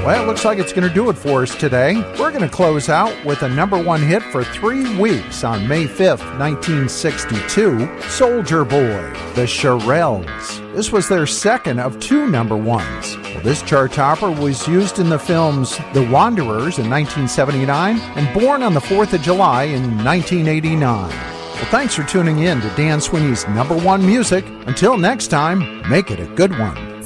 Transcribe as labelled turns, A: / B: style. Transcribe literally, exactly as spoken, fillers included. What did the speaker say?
A: Well, it looks like it's going to do it for us today. We're going to close out with a number one hit for three weeks on May fifth, nineteen sixty-two, Soldier Boy, the Shirelles. This was their second of two number ones. Well, this chart topper was used in the films The Wanderers in nineteen seventy-nine and Born on the fourth of July in nineteen eighty-nine. Well, thanks for tuning in to Dan Sweeney's Number One Music. Until next time, make it a good one.